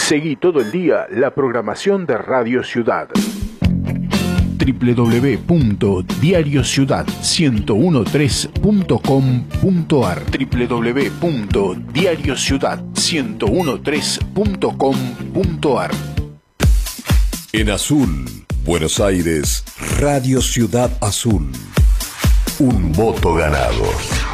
Seguí todo el día la programación de Radio Ciudad. www.diariociudad1013.com.ar www.diariociudad1013.com.ar En azul, Buenos Aires, Radio Ciudad Azul. Un voto ganado.